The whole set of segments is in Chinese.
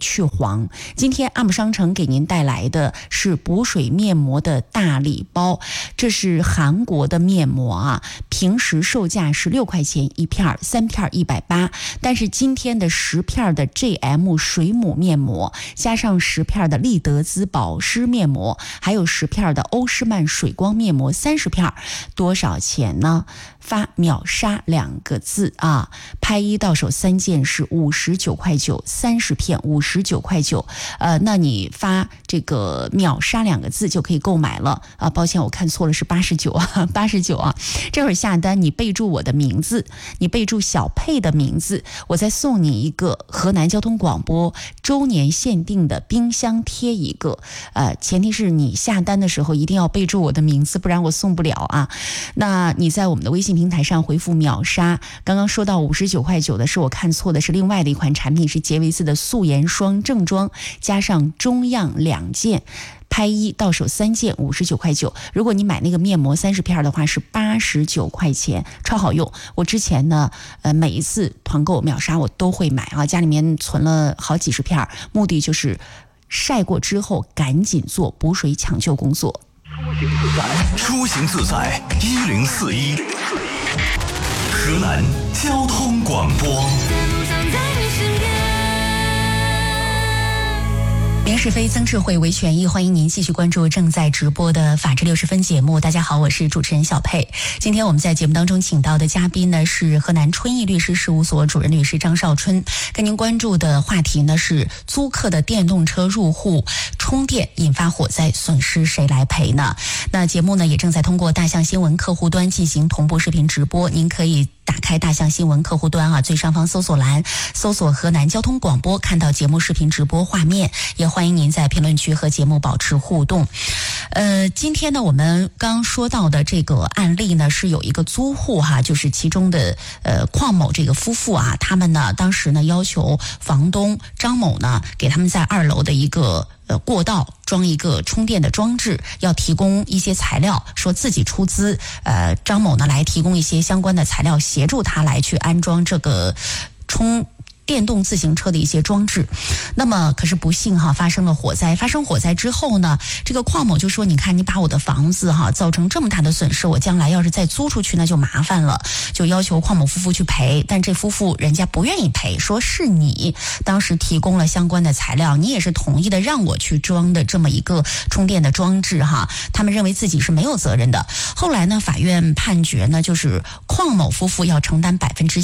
去黄。今天阿姆商城给您带来的是补水面膜的大礼包，这是韩国的面膜啊，平时售价是6块钱一片，3片180，但是今天的10片的 JM 水母面膜，加上10片的丽德滋保湿面膜，还有10片的欧诗漫水光面膜30片，多少钱呢？发秒杀2个字啊，拍1到手3件是59块9，30片59块9，那你发这个秒杀2个字就可以购买了啊。抱歉，我看错了，是89啊，89啊。这会儿下单，你备注我的名字，你备注小佩的名字，我再送你一个河南交通广播周年限定的冰箱贴一个。前提是你下单的时候一定要备注我的名字，不然我送不了啊。那你在我们的微信平台上回复秒杀，刚刚说到59块9的是我看错的，是另外的一款产品，是洁维斯的素颜霜正装加上中样2件，拍1到手3件59块9。如果你买那个面膜30片的话是89块钱，超好用。我之前呢每一次团购秒杀我都会买啊，家里面存了好几十片，目的就是晒过之后赶紧做补水抢救工作。 出行自在1041，河南交通广播。 明是非，曾智慧为权益，欢迎您继续关注正在直播的法治60分节目。大家好，我是主持人小佩。今天我们在节目当中请到的嘉宾呢是河南春义律师事务所主任律师张少春，跟您关注的话题呢是租客的电动车入户充电引发火灾，损失谁来赔呢？那节目呢也正在通过大象新闻客户端进行同步视频直播，您可以打开大象新闻客户端啊，最上方搜索栏搜索河南交通广播，看到节目视频直播画面，也欢迎您在评论区和节目保持互动。今天呢我们刚说到的这个案例呢是有一个租户哈，就是其中的邝某这个夫妇啊，他们呢当时呢要求房东张某呢给他们在2楼的一个过道装一个充电的装置，要提供一些材料，说自己出资，张某呢来提供一些相关的材料，协助他来去安装这个电动自行车的一些装置。那么可是不幸哈，发生了火灾。发生火灾之后呢，这个邝某就说，你看你把我的房子哈造成这么大的损失，我将来要是再租出去那就麻烦了，就要求邝某夫妇去赔。但这夫妇人家不愿意赔，说是你当时提供了相关的材料，你也是同意的让我去装的这么一个充电的装置哈，他们认为自己是没有责任的。后来呢法院判决呢，就是邝某夫妇要承担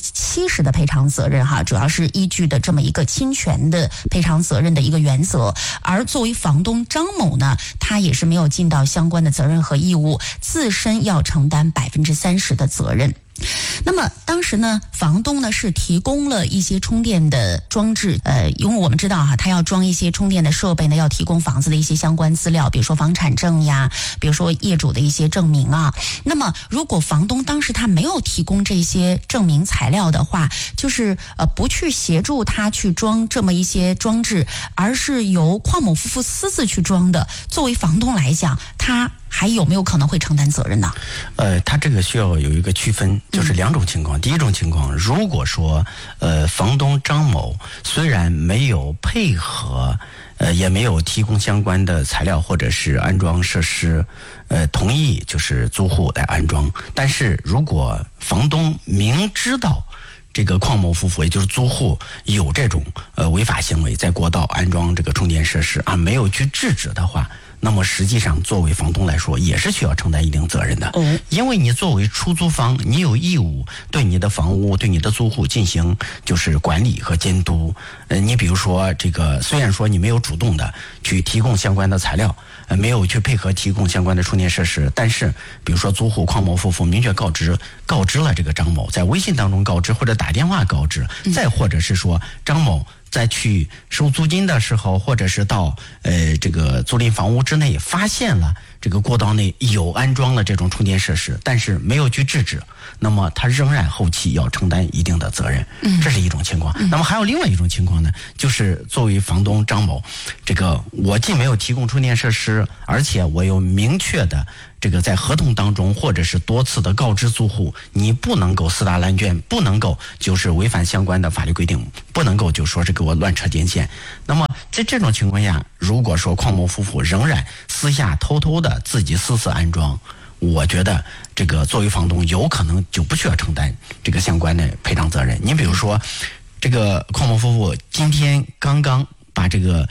70%的赔偿责任哈，主要是依据的这么一个侵权的赔偿责任的一个原则。而作为房东张某呢，他也是没有尽到相关的责任和义务，自身要承担30%的责任。那么当时呢，房东呢是提供了一些充电的装置，因为我们知道哈，他要装一些充电的设备呢，要提供房子的一些相关资料，比如说房产证呀，比如说业主的一些证明啊。那么如果房东当时他没有提供这些证明材料的话，就是不去协助他去装这么一些装置，而是由邝某夫妇私自去装的，作为房东来讲，他还有没有可能会承担责任呢？ 他这个需要有一个区分，就是2种情况。第一种情况，如果说房东张某虽然没有配合，也没有提供相关的材料或者是安装设施，同意就是租户来安装，但是如果房东明知道这个邝某夫妇也就是租户有这种违法行为，在过道安装这个充电设施啊，没有去制止的话，那么实际上作为房东来说也是需要承担一定责任的。因为你作为出租方，你有义务对你的房屋对你的租户进行就是管理和监督。你比如说这个，虽然说你没有主动的去提供相关的材料，没有去配合提供相关的充电设施，但是比如说租户邝某夫妇明确告知了这个张某，在微信当中告知或者打电话告知，再或者是说张某在去收租金的时候，或者是到这个租赁房屋之内发现了这个过道内有安装了这种充电设施，但是没有去制止，那么他仍然后期要承担一定的责任。这是一种情况。那么还有另外一种情况呢，就是作为房东张某，这个我既没有提供充电设施，而且我有明确的这个在合同当中，或者是多次的告知租户，你不能够私搭滥捐，不能够就是违反相关的法律规定，不能够就说是给我乱扯电线。那么在这种情况下，如果说邝某夫妇仍然私下偷偷的自己私自安装，我觉得这个作为房东有可能就不需要承担这个相关的赔偿责任。你比如说，这个邝某夫妇今天刚刚把这个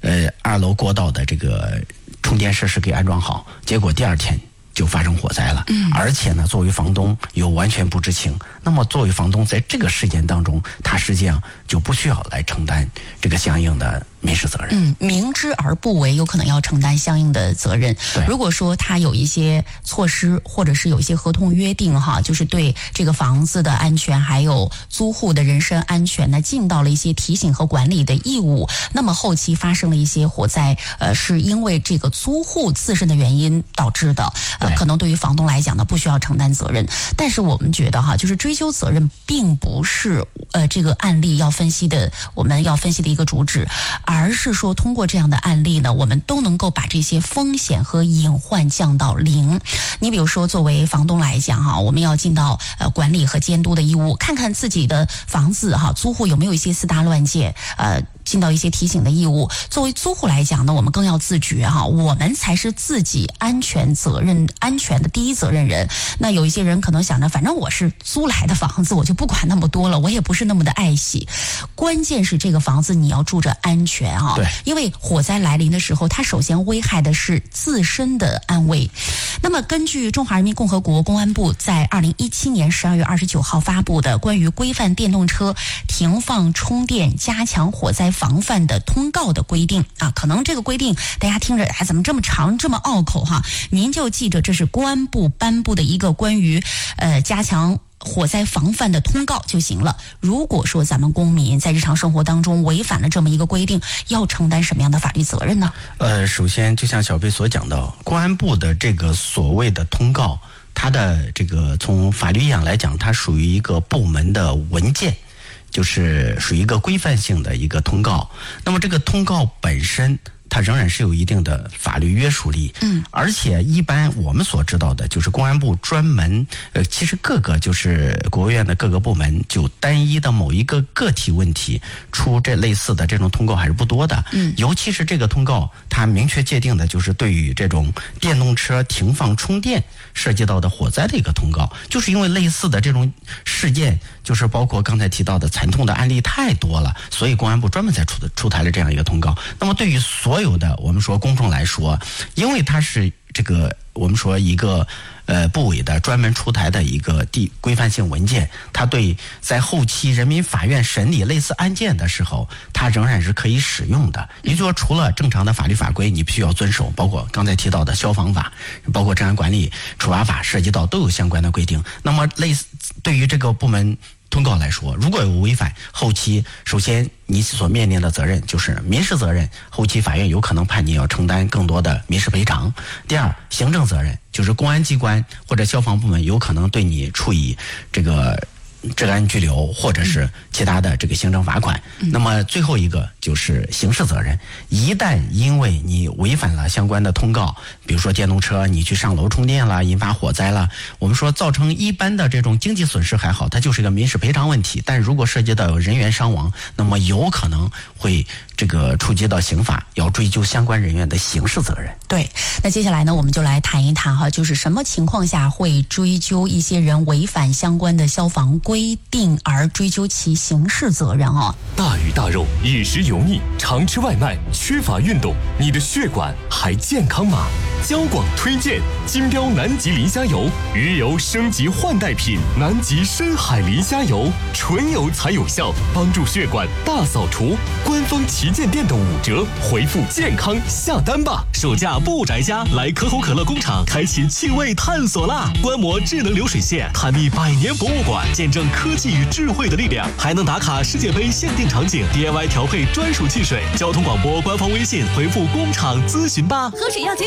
2楼过道的这个充电设施给安装好，结果第2天就发生火灾了，而且呢，作为房东又完全不知情。那么作为房东在这个事件当中，他实际上就不需要来承担这个相应的民事责任。 明知而不为，有可能要承担相应的责任。如果说他有一些措施，或者是有一些合同约定哈，就是对这个房子的安全还有租户的人身安全呢，尽到了一些提醒和管理的义务，那么后期发生了一些火灾，是因为这个租户自身的原因导致的，可能对于房东来讲呢，不需要承担责任。但是我们觉得哈，就是追究责任并不是这个案例我们要分析的一个主旨，而是说通过这样的案例呢，我们都能够把这些风险和隐患降到0。你比如说，作为房东来讲哈，我们要尽到管理和监督的义务，看看自己的房子哈，租户有没有一些私搭乱建，尽到一些提醒的义务。作为租户来讲呢，我们更要自觉哈，我们才是自己安全的第一责任人。那有一些人可能想着，反正我是租来的房子，我就不管那么多了，我也不是那么的爱惜。关键是这个房子你要住着安全啊，因为火灾来临的时候，它首先危害的是自身的安危。那么根据中华人民共和国公安部在2017年12月29号发布的关于规范电动车停放充电加强火灾防范的通告的规定啊，可能这个规定大家听着怎么这么长这么拗口哈，您就记着这是公安部颁布的一个关于加强火灾防范的通告就行了。如果说咱们公民在日常生活当中违反了这么一个规定，要承担什么样的法律责任呢？ 首先就像小贝所讲到，公安部的这个所谓的通告，它的这个从法律意义上来讲，它属于一个部门的文件，就是属于一个规范性的一个通告。那么这个通告本身它仍然是有一定的法律约束力，而且一般我们所知道的就是公安部专门其实各个就是国务院的各个部门就单一的某一个个体问题出这类似的这种通告还是不多的，尤其是这个通告它明确界定的就是对于这种电动车停放充电涉及到的火灾的一个通告，就是因为类似的这种事件，就是包括刚才提到的惨痛的案例太多了，所以公安部专门才出台了这样一个通告。那么对于所有的我们说公众来说，因为它是这个我们说一个部委的专门出台的一个规范性文件，它对在后期人民法院审理类似案件的时候，它仍然是可以使用的。也就是说，除了正常的法律法规你必须要遵守，包括刚才提到的消防法，包括治安管理处罚法涉及到都有相关的规定。那么类似对于这个部门通告来说，如果有违反，后期首先你所面临的责任就是民事责任，后期法院有可能判你要承担更多的民事赔偿。第二，行政责任，就是公安机关或者消防部门有可能对你处以这个治安拘留或者是其他的这个行政罚款。那么最后一个就是刑事责任，一旦因为你违反了相关的通告，比如说电动车你去上楼充电了，引发火灾了，我们说造成一般的这种经济损失还好，它就是一个民事赔偿问题，但如果涉及到有人员伤亡，那么有可能会这个触及到刑法，要追究相关人员的刑事责任。 对，那接下来呢，我们就来谈一谈哈，就是什么情况下会追究一些人违反相关的消防规定而追究其刑事责任啊？ 大鱼大肉，饮食油腻，常吃外卖，缺乏运动，你的血管还健康吗？交广推荐金标南极磷虾油，鱼油升级换代品，南极深海磷虾油，纯油才有效，帮助血管大扫除。官方旗舰店的5折，回复健康下单吧。 暑假不宅家，来可口可乐工厂开启趣味探索啦！观摩智能流水线，探秘100年博物馆，见证科技与智慧的力量，还能打卡世界杯限定场景， DIY 调配专属汽水。交通广播官方微信回复工厂咨询吧。 喝水要解渴，有水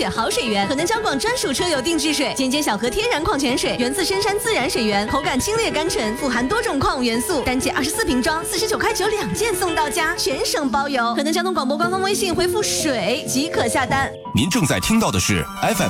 好水源，河南交广专属车友定制水，间接小河天然矿泉水，源自深山自然水源，口感清冽甘醇，富含多种矿物元素，单件24瓶装，49块92件送到家，全省包邮。河南交通广播官方微信回复水即可下单。 您正在听到的是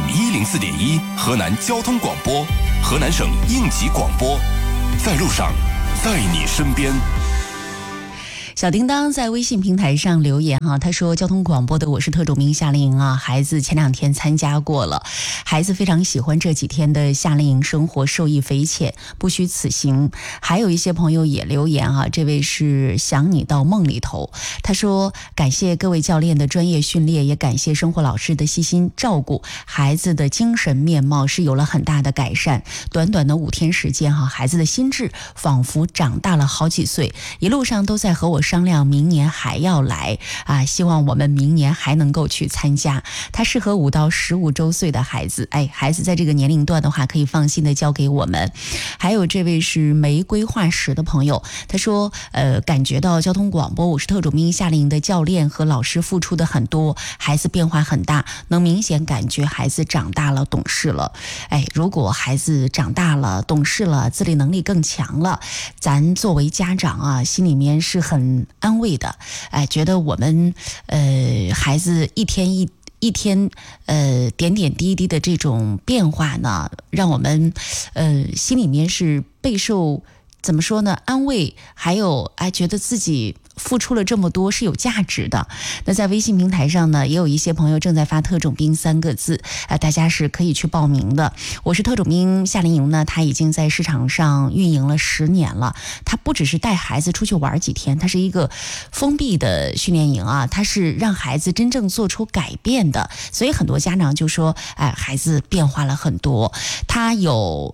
FM104.1 河南交通广播，河南省应急广播，在路上，在你身边。 小叮当在微信平台上留言他说交通广播的我是特种兵夏令营孩子前2天参加过了，孩子非常喜欢这几天的夏令营生活，受益匪浅，不虚此行。还有一些朋友也留言这位是想你到梦里头，他说感谢各位教练的专业训练，也感谢生活老师的细心照顾，孩子的精神面貌是有了很大的改善，短短的5天时间孩子的心智仿佛长大了好几岁，一路上都在和我商量明年还要来希望我们明年还能够去参加。他适合5到15周岁的孩子，孩子在这个年龄段的话可以放心的交给我们。还有这位是没规划时的朋友，他说感觉到交通广播我是特种兵夏令营的教练和老师付出的很多，孩子变化很大，能明显感觉孩子长大了懂事了。如果孩子长大了懂事了，自理能力更强了，咱作为家长心里面是很安慰的，觉得我们孩子一天点点滴滴的这种变化呢，让我们心里面是备受怎么说呢安慰，还有觉得自己付出了这么多是有价值的。那在微信平台上呢，也有一些朋友正在发特种兵3个字大家是可以去报名的。我是特种兵夏令营呢，它已经在市场上运营了10年了，它不只是带孩子出去玩几天，它是一个封闭的训练营它是让孩子真正做出改变的。所以很多家长就说孩子变化了很多。它有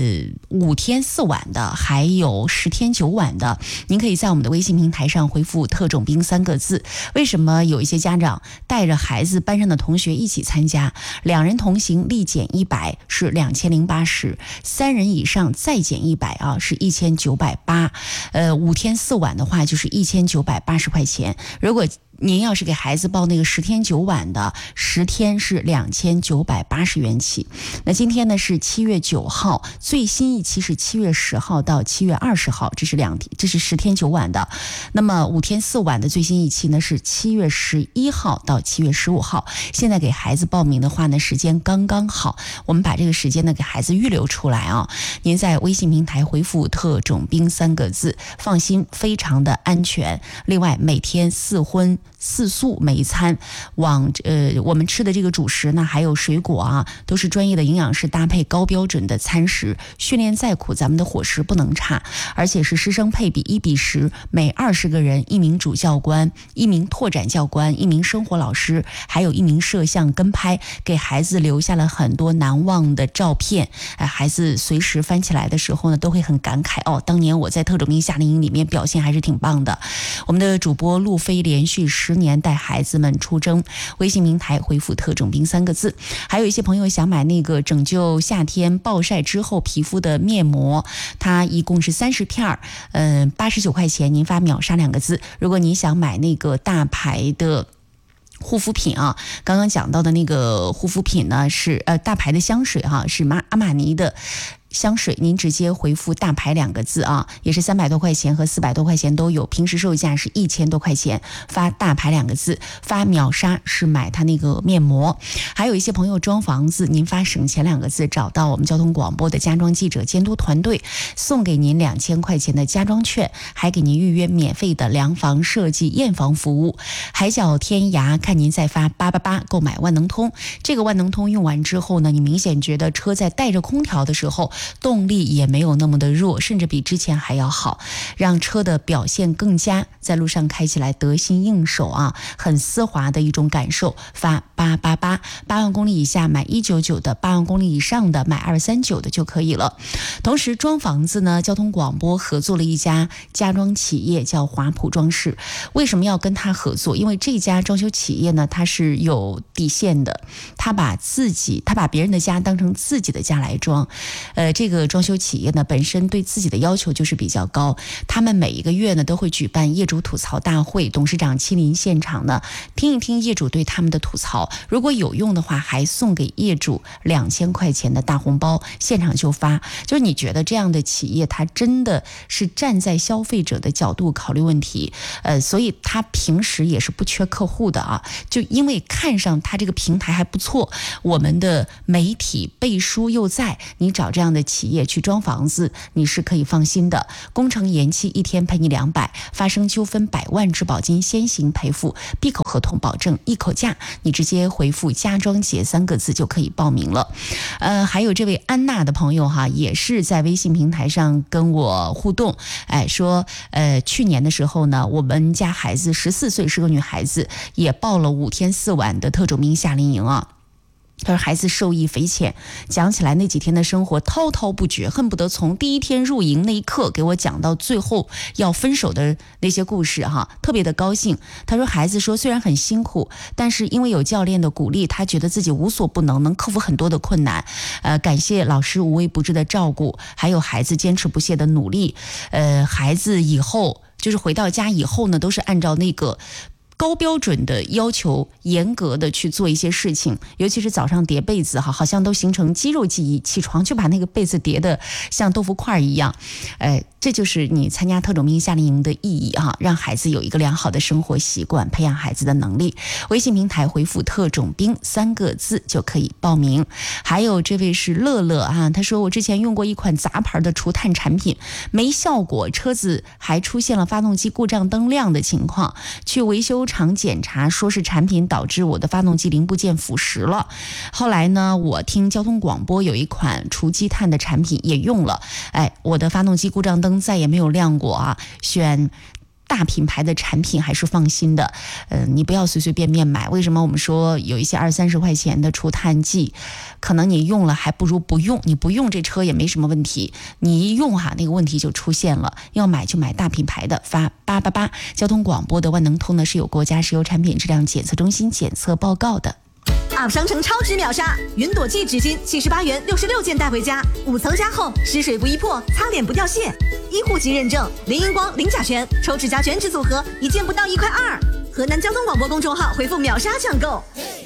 5天4晚的，还有10天9晚的，您可以在我们的微信平台上回复特种兵3个字。为什么有一些家长带着孩子班上的同学一起参加，2人同行立减100是2080，3人以上再减100是1980，5天4晚的话就是1980块钱。如果您要是给孩子报那个10天9晚的，10天是2980元起。那今天呢是7月9号，最新一期是7月10号到7月20号，这是10天9晚的。那么5天4晚的最新一期呢是7月11号到7月15号。现在给孩子报名的话呢，时间刚刚好，我们把这个时间呢给孩子预留出来您在微信平台回复特种兵3个字，放心，非常的安全。另外每天4荤4素每一餐，我们吃的这个主食呢，还有水果都是专业的营养师搭配高标准的餐食。训练再苦，咱们的伙食不能差，而且是师生配比1:10，每20个人1名主教官、1名拓展教官、1名生活老师，还有1名摄像跟拍，给孩子留下了很多难忘的照片。孩子随时翻起来的时候呢，都会很感慨当年我在特种兵夏令营里面表现还是挺棒的。我们的主播路飞连续10年带孩子们出征，微信平台回复特种兵3个字。还有一些朋友想买那个拯救夏天暴晒之后皮肤的面膜，它一共是30片，89块钱，您发秒杀2个字。如果你想买那个大牌的护肤品刚刚讲到的那个护肤品呢是大牌的香水是阿玛尼的香水，您直接回复大牌2个字也是300多块钱和400多块钱都有，平时售价是1000多块钱，发大牌2个字，发秒杀是买它那个面膜。还有一些朋友装房子，您发省钱2个字，找到我们交通广播的家装记者监督团队，送给您2000块钱的家装券，还给您预约免费的量房设计验房服务。海角天涯看您再发888购买万能通，这个万能通用完之后呢，你明显觉得车在带着空调的时候动力也没有那么的弱，甚至比之前还要好，让车的表现更佳，在路上开起来得心应手很丝滑的一种感受。发888，8万公里以下买199的，8万公里以上的买239的就可以了。同时装房子呢，交通广播合作了一家家装企业叫华普装饰。为什么要跟他合作？因为这家装修企业呢，它是有底线的，他把别人的家当成自己的家来装。 这个装修企业呢本身对自己的要求就是比较高，他们每一个月呢都会举办业主吐槽大会，董事长亲临现场呢听一听业主对他们的吐槽，如果有用的话还送给业主2000块钱的大红包，现场就发。就是你觉得这样的企业它真的是站在消费者的角度考虑问题，所以他平时也是不缺客户的啊，就因为看上他这个平台还不错，我们的媒体背书又在，你找这样的企业去装房子你是可以放心的。工程延期1天赔你200，发生纠纷100万质保金先行赔付，闭口合同保证一口价，你直接回复家装节3个字就可以报名了。还有这位安娜的朋友哈，也是在微信平台上跟我互动，说去年的时候呢，我们家孩子14岁，是个女孩子，也报了5天4晚的特种兵夏令营啊。他说孩子受益匪浅，讲起来那几天的生活滔滔不绝，恨不得从第一天入营那一刻给我讲到最后要分手的那些故事哈，特别的高兴。他说孩子说虽然很辛苦，但是因为有教练的鼓励，他觉得自己无所不能，能克服很多的困难。感谢老师无微不至的照顾，还有孩子坚持不懈的努力。孩子以后就是回到家以后呢，都是按照那个高标准的要求，严格的去做一些事情，尤其是早上叠被子哈，好像都形成肌肉记忆，起床就把那个被子叠得像豆腐块一样。这就是你参加特种兵夏令营的意义哈，让孩子有一个良好的生活习惯，培养孩子的能力。微信平台回复特种兵3个字就可以报名。还有这位是乐乐啊，他说我之前用过一款杂牌的除碳产品，没效果，车子还出现了发动机故障灯亮的情况，去维修厂检查，说是产品导致我的发动机零部件腐蚀了。后来呢，我听交通广播有一款除积碳的产品也用了，我的发动机故障灯再也没有亮过啊。选大品牌的产品还是放心的，你不要随随便便买。为什么我们说有一些20-30块钱的除碳剂，可能你用了还不如不用，你不用这车也没什么问题，你一用哈，那个问题就出现了。要买就买大品牌的，发888。交通广播的万能通呢是有国家石油产品质量检测中心检测报告的。 UP 商城超值秒杀，云朵记纸巾78元66件带回家，5层加厚，湿水不易破，擦脸不掉屑，医护级认证，零荧光零甲醛，抽指甲全脂组合，1件不到1块2。河南交通广播公众号回复秒杀抢购。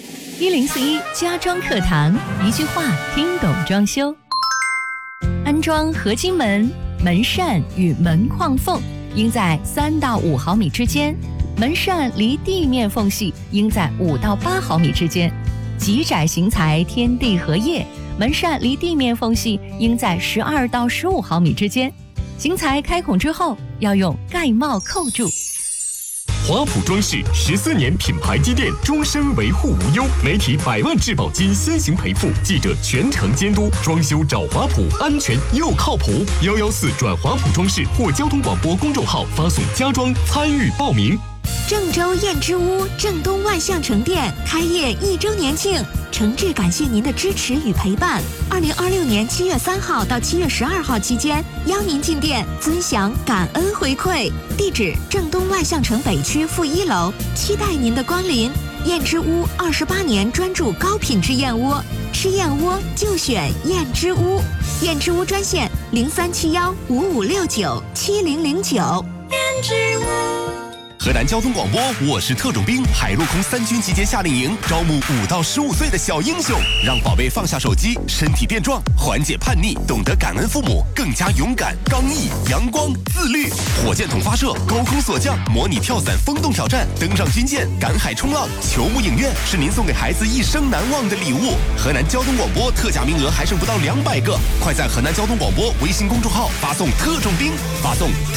1041家装课堂，一句话听懂装修。安装合金门、门扇与门框缝应在3到5毫米之间，门扇离地面缝隙应在5到8毫米之间。极窄型材天地合页，门扇离地面缝隙应在12到15毫米之间。型材开孔之后要用盖帽扣住。 华普装饰14年品牌积淀，终身维护无忧，媒体100万质保金先行赔付，记者全程监督，装修找华普，安全又靠谱。114转华普装饰或交通广播公众号发送家装参与报名。 郑州燕之屋正东万象城店开业1周年庆，诚挚感谢您的支持与陪伴。2026年7月3号到7月12号期间，邀您进店尊享感恩回馈。地址：正东万象城北区负1楼，期待您的光临。燕之屋28年专注高品质燕窝，吃燕窝就选燕之屋。燕之屋专线037155697009。 燕之屋。 河南交通广播，我是特种兵，海陆空3军集结夏令营，招募5到15岁的小英雄，让宝贝放下手机，身体变壮，缓解叛逆，懂得感恩父母，更加勇敢、刚毅、阳光、自律。火箭筒发射，高空锁降，模拟跳伞风洞挑战，登上军舰，赶海冲浪，球幕影院是您送给孩子一生难忘的礼物。河南交通广播特价名额还剩不到200个，快在河南交通广播微信公众号发送特种兵，发送